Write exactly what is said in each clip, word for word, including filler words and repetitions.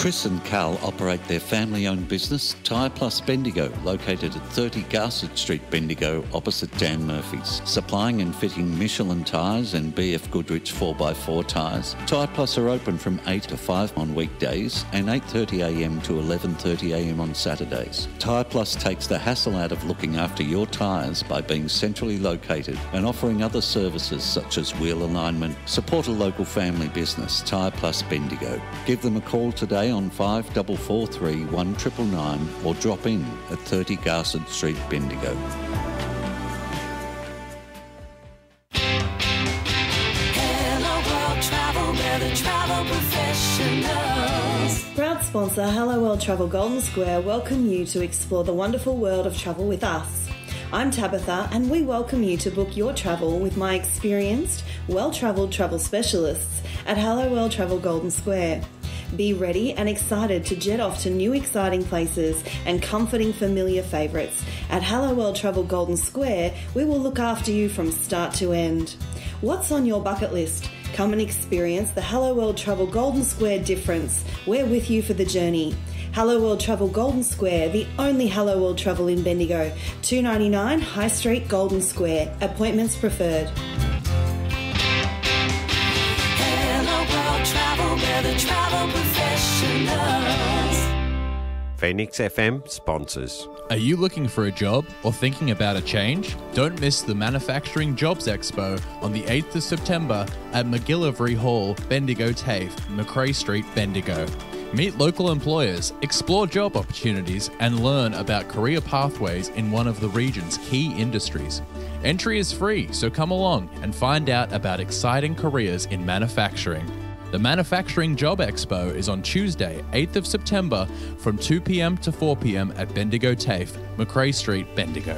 Chris and Cal operate their family-owned business, Tyre Plus Bendigo, located at thirty Garsett Street, Bendigo, opposite Dan Murphy's. Supplying and fitting Michelin tyres and B F Goodrich four by four tyres, Tyre Plus are open from eight to five on weekdays and eight thirty a m to eleven thirty a m on Saturdays. Tyre Plus takes the hassle out of looking after your tyres by being centrally located and offering other services such as wheel alignment. Support a local family business, Tyre Plus Bendigo. Give them a call today on five four four three, one nine nine nine or drop in at thirty Garsett Street, Bendigo. Proud sponsor Hello World Travel Golden Square welcome you to explore the wonderful world of travel with us. I'm Tabitha and we welcome you to book your travel with my experienced, well-travelled travel specialists at Hello World Travel Golden Square. Be ready and excited to jet off to new exciting places and comforting familiar favourites. At Hello World Travel Golden Square, we will look after you from start to end. What's on your bucket list? Come and experience the Hello World Travel Golden Square difference. We're with you for the journey. Hello World Travel Golden Square, the only Hello World Travel in Bendigo. two ninety-nine High Street, Golden Square. Appointments preferred. Hello World Travel, we're the travel professionals. Phoenix F M sponsors. Are you looking for a job or thinking about a change? Don't miss the Manufacturing Jobs Expo on the eighth of September at McGillivray Hall, Bendigo TAFE, Macrae Street, Bendigo. Meet local employers, explore job opportunities, and learn about career pathways in one of the region's key industries. Entry is free, so come along and find out about exciting careers in manufacturing. The Manufacturing Job Expo is on Tuesday, eighth of September from two p m to four p m at Bendigo TAFE, Macrae Street, Bendigo.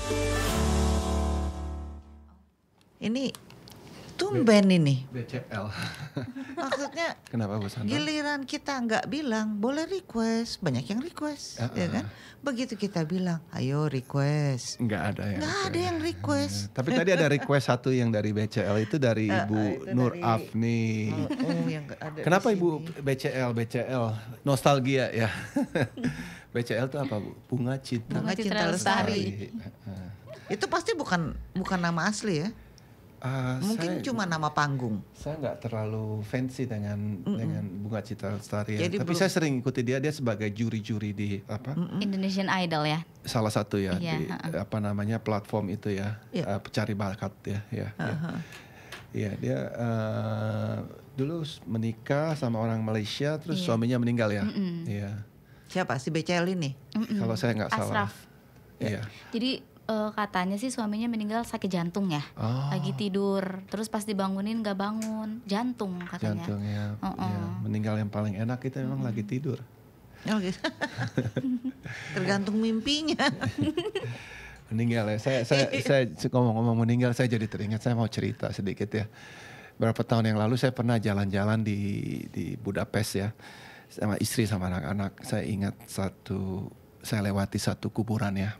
Ini tumben ini. B C L. Maksudnya Kenapa Bu Sandra? giliran kita nggak bilang boleh request, banyak yang request, Uh-uh. ya kan? Begitu kita bilang, ayo request, Nggak ada yang nggak ada yang request. Tapi tadi ada request satu yang dari B C L itu dari Uh, Ibu itu Nur dari- Afni. Oh, oh, yang ada di Kenapa sini. Ibu B C L B C L nostalgia ya? B C L itu apa Bu? Bunga Citra. Bunga Cinta Lestari. Itu pasti bukan bukan nama asli ya? Uh, Mungkin saya, cuma nama panggung. saya nggak terlalu fancy dengan Mm-mm. dengan Bunga Citra Lestari ya. Jadi Tapi belum- saya sering ikuti dia dia sebagai juri-juri di apa? Indonesian Idol ya. Salah satu ya Iya, di ha-ha. apa namanya platform itu ya, Iya. uh, pencari bakat ya, ya. ya. Uh-huh. Iya dia uh, dulu menikah sama orang Malaysia, terus Iya. suaminya meninggal ya. Mm-mm. Iya. Siapa si B C L ini? Mm-mm. Kalau saya nggak salah. Asraf. Iya. Jadi eh, katanya sih suaminya meninggal sakit jantung ya. Oh. Lagi tidur, terus pas dibangunin nggak bangun, jantung katanya. Jantung ya. Uh-uh. Ya. Meninggal yang paling enak itu memang lagi tidur. Oh, gitu. Tergantung mimpinya. Meninggal ya. Saya saya saya ngomong-ngomong meninggal saya jadi teringat, saya mau cerita sedikit ya. Berapa tahun yang lalu saya pernah jalan-jalan di di Budapest ya. Sama istri sama anak-anak. Saya ingat satu saya lewati satu kuburan ya.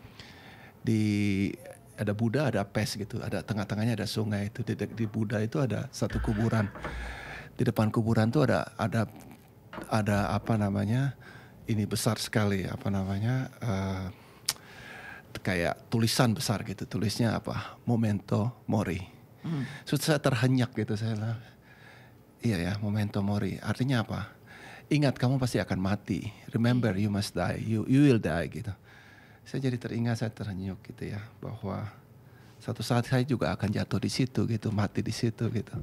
Di ada Buddha, ada Pest gitu. Ada tengah-tengahnya ada sungai itu. Di, di Buddha itu ada satu kuburan. Di depan kuburan tuh ada ada ada apa namanya? Ini besar sekali apa namanya? Uh, kayak tulisan besar gitu, tulisnya apa, Memento Mori. Hmm. So, saya terhenyak gitu, saya bilang, iya ya, Memento Mori, artinya apa? Ingat kamu pasti akan mati, remember you must die, you you will die gitu. Saya jadi teringat, saya terhenyuk gitu ya, bahwa satu saat saya juga akan jatuh di situ gitu, mati di situ gitu.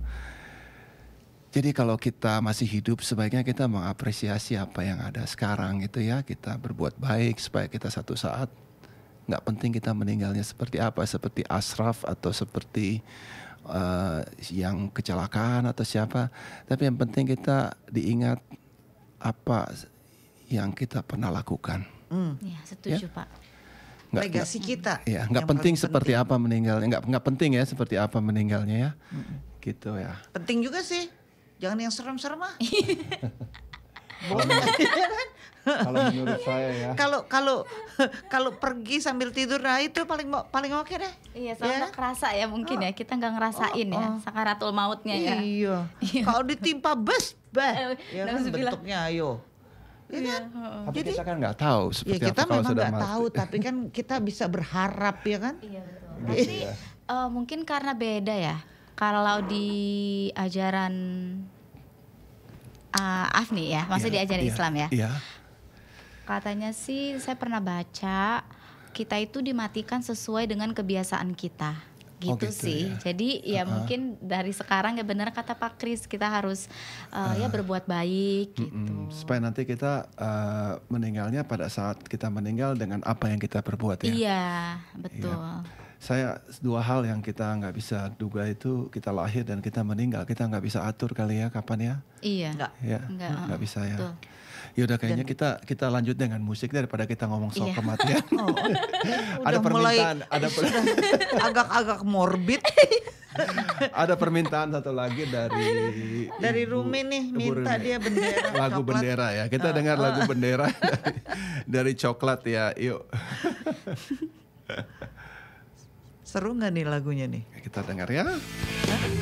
Jadi kalau kita masih hidup, sebaiknya kita mengapresiasi apa yang ada sekarang gitu ya, kita berbuat baik supaya kita satu saat, nggak penting kita meninggalnya seperti apa, seperti Asraf atau seperti uh, yang kecelakaan atau siapa, tapi yang penting kita diingat apa yang kita pernah lakukan. Hmm. Ya, setuju Ya? Pak. Nggak, Legasi nggak- kita. Ya, nggak yang penting paling seperti penting. apa meninggalnya, nggak nggak penting ya seperti apa meninggalnya ya, Mm-mm. gitu ya. Penting juga sih. Jangan yang serem-serem ah. Kalau menurut saya ya. Kalau kalau kalau pergi sambil tidur, nah itu paling mo- paling oke deh. Iya, soalnya Ya? kerasa ya mungkin Oh. ya, kita nggak ngerasain Oh, ya oh. sakaratul mautnya ya. Iya. Kalau ditimpa bus, bah. Eh, Ya kan nauzubillah. bentuknya ayo. Ya kan? Tapi Jadi kita kan nggak tahu ya seperti kita apa kalau memang sudah nggak mati. tahu, tapi kan kita bisa berharap ya kan. Iya betul. Gitu Tapi ya. eh, mungkin karena beda ya. Kalau di ajaran uh, Afni ya, maksudnya Iya, di ajaran iya, Islam ya. Iya. Katanya sih saya pernah baca kita itu dimatikan sesuai dengan kebiasaan kita. Gitu, Oh, gitu sih. ya. Jadi ya Uh-uh. mungkin dari sekarang ya benar kata Pak Kris, kita harus uh, ya berbuat baik gitu. Mm-mm. Supaya nanti kita uh, meninggalnya pada saat kita meninggal dengan apa yang kita perbuat ya. Iya, betul. Saya dua hal yang kita nggak bisa duga itu kita lahir dan kita meninggal, kita nggak bisa atur kali ya kapan ya. Iya. Enggak. Ya, Nggak, nggak bisa ya. betul. Yaudah kayaknya kita kita lanjut dengan musik daripada kita ngomong soal Iya. kematian. Oh, oh. Ada Udah mulai permintaan, ada per- agak-agak morbid. ada permintaan satu lagi dari Dari Ibu- Rumi nih Ibu minta Rumi. dia bendera lagu coklat. bendera ya. Kita dengar lagu bendera dari, dari Coklat ya. Yuk. Seru nggak nih lagunya nih? Kita dengar ya.